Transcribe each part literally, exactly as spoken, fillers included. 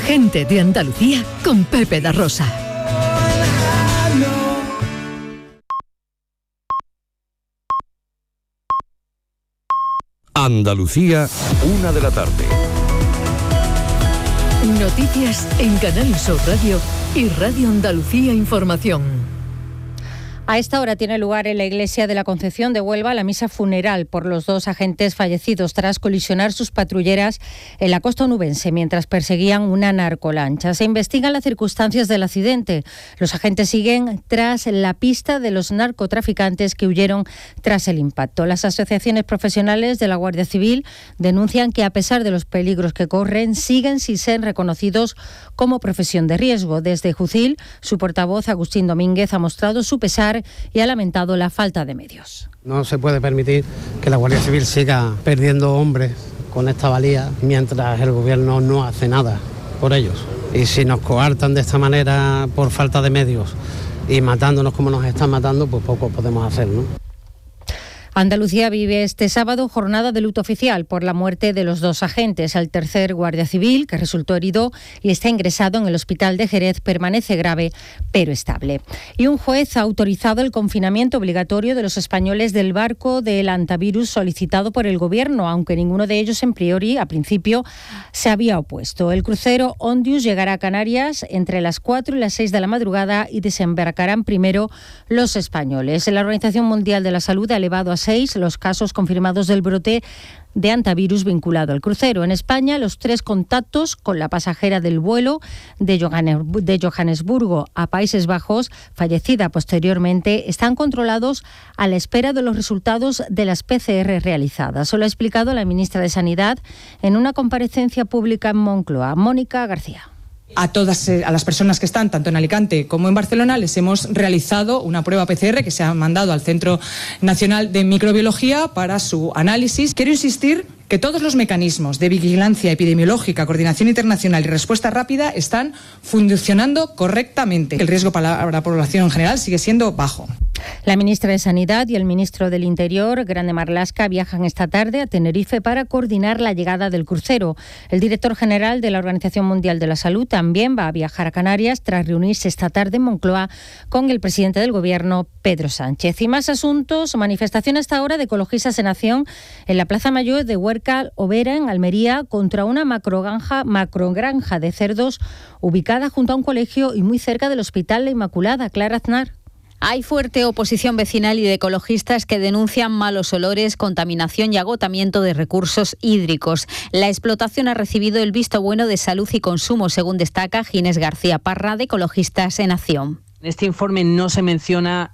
Gente de Andalucía con Pepe da Rosa. Andalucía, una de la tarde. Noticias en Canal Sur Radio y Radio Andalucía Información. A esta hora tiene lugar en la Iglesia de la Concepción de Huelva la misa funeral por los dos agentes fallecidos tras colisionar sus patrulleras en la costa onubense mientras perseguían una narcolancha. Se investigan las circunstancias del accidente. Los agentes siguen tras la pista de los narcotraficantes que huyeron tras el impacto. Las asociaciones profesionales de la Guardia Civil denuncian que a pesar de los peligros que corren, siguen sin ser reconocidos como profesión de riesgo. Desde Jucil, su portavoz Agustín Domínguez ha mostrado su pesar y ha lamentado la falta de medios. No se puede permitir que la Guardia Civil siga perdiendo hombres con esta valía mientras el gobierno no hace nada por ellos. Y si nos coartan de esta manera por falta de medios y matándonos como nos están matando, pues poco podemos hacer, ¿no? Andalucía vive este sábado jornada de luto oficial por la muerte de los dos agentes. El tercer guardia civil, que resultó herido y está ingresado en el hospital de Jerez, permanece grave pero estable. Y un juez ha autorizado el confinamiento obligatorio de los españoles del barco del antivirus solicitado por el gobierno, aunque ninguno de ellos en priori, a principio, se había opuesto. El crucero Ondius llegará a Canarias entre las cuatro y las seis de la madrugada y desembarcarán primero los españoles. La Organización Mundial de la Salud ha elevado a seis los casos confirmados del brote de antivirus vinculado al crucero. En España, los tres contactos con la pasajera del vuelo de Johannesburgo a Países Bajos, fallecida posteriormente, están controlados a la espera de los resultados de las P C R realizadas. Se lo ha explicado la ministra de Sanidad en una comparecencia pública en Moncloa. Mónica García. A todas a las personas que están tanto en Alicante como en Barcelona les hemos realizado una prueba P C R que se ha mandado al Centro Nacional de Microbiología para su análisis. Quiero insistir que todos los mecanismos de vigilancia epidemiológica, coordinación internacional y respuesta rápida están funcionando correctamente. El riesgo para la población en general sigue siendo bajo. La ministra de Sanidad y el ministro del Interior, Grande Marlaska, viajan esta tarde a Tenerife para coordinar la llegada del crucero. El director general de la Organización Mundial de la Salud también va a viajar a Canarias tras reunirse esta tarde en Moncloa con el presidente del Gobierno, Pedro Sánchez. Y más asuntos, manifestación hasta ahora de ecologistas en acción en la Plaza Mayor de Huércal Overa, en Almería, contra una macrogranja, macrogranja de cerdos ubicada junto a un colegio y muy cerca del Hospital La Inmaculada. Clara Aznar. Hay fuerte oposición vecinal y de ecologistas que denuncian malos olores, contaminación y agotamiento de recursos hídricos. La explotación ha recibido el visto bueno de Salud y Consumo, según destaca Ginés García Parra, de Ecologistas en Acción. En este informe no se menciona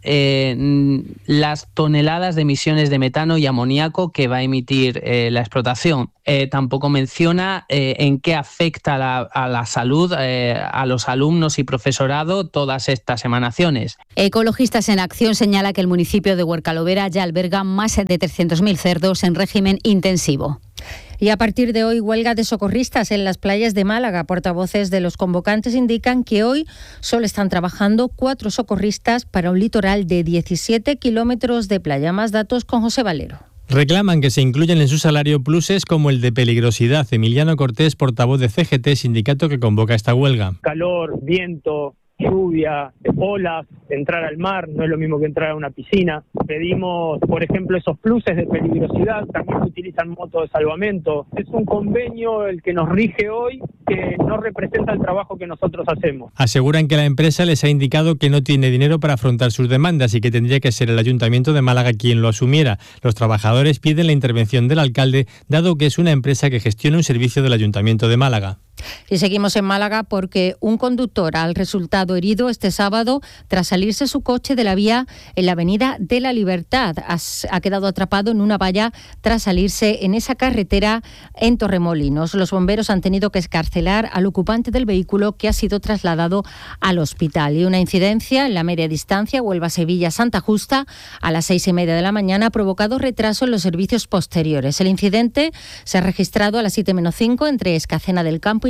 eh, las toneladas de emisiones de metano y amoníaco que va a emitir eh, la explotación. Eh, tampoco menciona eh, en qué afecta la, a la salud, eh, a los alumnos y profesorado todas estas emanaciones. Ecologistas en Acción señala que el municipio de Huércal Overa ya alberga más de trescientos mil cerdos en régimen intensivo. Y a partir de hoy, huelga de socorristas en las playas de Málaga. Portavoces de los convocantes indican que hoy solo están trabajando cuatro socorristas para un litoral de diecisiete kilómetros de playa. Más datos con José Valero. Reclaman que se incluyan en su salario pluses como el de peligrosidad. Emiliano Cortés, portavoz de C G T, sindicato que convoca esta huelga. Calor, viento, lluvia, olas, entrar al mar no es lo mismo que entrar a una piscina. Pedimos, por ejemplo, esos pluses de peligrosidad, también se utilizan motos de salvamento. Es un convenio el que nos rige hoy que no representa el trabajo que nosotros hacemos. Aseguran que la empresa les ha indicado que no tiene dinero para afrontar sus demandas y que tendría que ser el Ayuntamiento de Málaga quien lo asumiera. Los trabajadores piden la intervención del alcalde, dado que es una empresa que gestiona un servicio del Ayuntamiento de Málaga. Y seguimos en Málaga porque un conductor ha resultado herido este sábado tras salirse su coche de la vía en la Avenida de la Libertad. Ha quedado atrapado en una valla tras salirse en esa carretera en Torremolinos. Los bomberos han tenido que excarcelar al ocupante del vehículo, que ha sido trasladado al hospital. Y una incidencia en la media distancia Huelva-Sevilla-Santa Justa a las seis y media de la mañana ha provocado retraso en los servicios posteriores. El incidente se ha registrado a las siete menos cinco entre Escacena del Campo y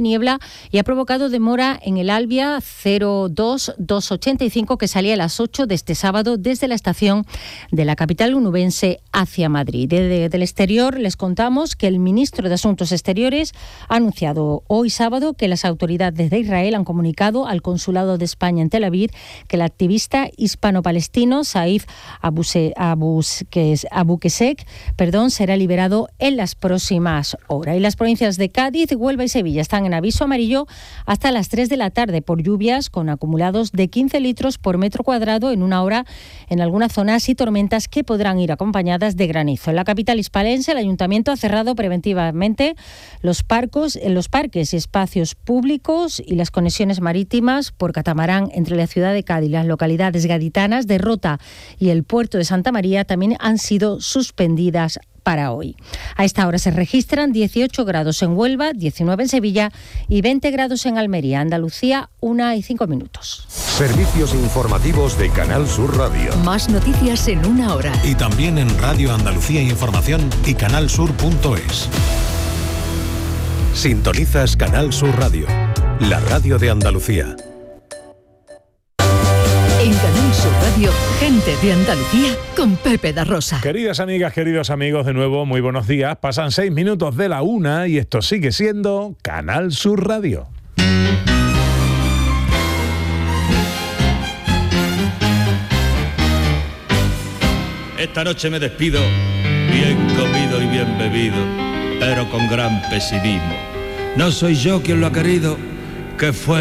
niebla y ha provocado demora en el Albia cero dos dos ochenta y cinco que salía a las ocho de este sábado desde la estación de la capital onubense hacia Madrid. Desde el exterior les contamos que el ministro de Asuntos Exteriores ha anunciado hoy sábado que las autoridades de Israel han comunicado al Consulado de España en Tel Aviv que el activista hispano-palestino Saif Abu-Kesek perdón, será liberado en las próximas horas. Y las provincias de Cádiz, Huelva y Sevilla están en aviso amarillo hasta las tres de la tarde por lluvias con acumulados de quince litros por metro cuadrado en una hora en algunas zonas y tormentas que podrán ir acompañadas de granizo. En la capital hispalense, el Ayuntamiento ha cerrado preventivamente los, parcos, los parques y espacios públicos y las conexiones marítimas por catamarán entre la ciudad de Cádiz y las localidades gaditanas de Rota y el puerto de Santa María también han sido suspendidas para hoy. A esta hora se registran dieciocho grados en Huelva, diecinueve en Sevilla y veinte grados en Almería. Andalucía, una y cinco minutos. Servicios informativos de Canal Sur Radio. Más noticias en una hora. Y también en Radio Andalucía Información y canalsur punto es. Sintonizas Canal Sur Radio, la radio de Andalucía. En Canal Sur Radio, gente de Andalucía con Pepe da Rosa. Queridas amigas, queridos amigos, de nuevo, muy buenos días. Pasan seis minutos de la una y esto sigue siendo Canal Sur Radio. Esta noche me despido, bien comido y bien bebido, pero con gran pesimismo. No soy yo quien lo ha querido, que fue